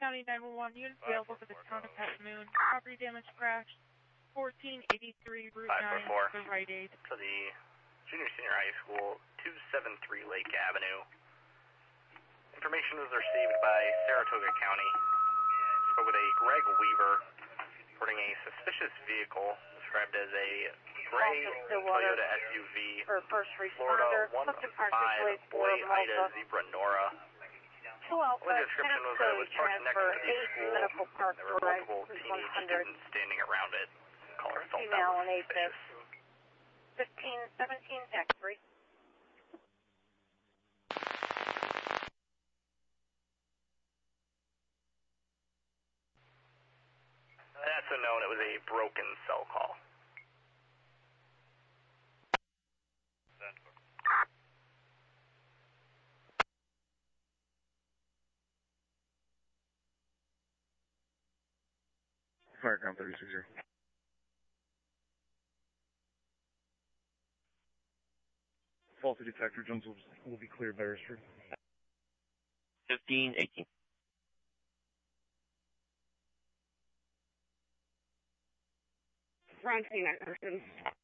County 911 units available for the town of Half Moon. Property damage crash, 1483 Route 9 for Rite Aid. To the Junior Senior High School, 273 Lake Avenue. Information was received by Saratoga County. Spoke with a Greg Weaver reporting a suspicious vehicle described as a gray Toyota SUV, Florida 1540 Ida Zebra Nora. The description was that it was parked next to the school. There were multiple teenage students standing around it. Caller felt that was suspicious. 1517 tax-free. That's unknown. It was a broken cell call. Firecrown 360. Faulty detector, Jones will be cleared by Earthford. 1518. Francine,